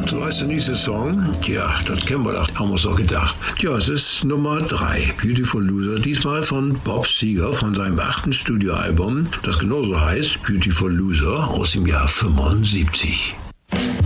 So heißt der nächste Song. Tja, das kennen wir doch, haben wir uns doch gedacht. Tja, es ist Nummer 3, Beautiful Loser. Diesmal von Bob Seger von seinem 8. Studioalbum, das genauso heißt, Beautiful Loser, aus dem Jahr 75.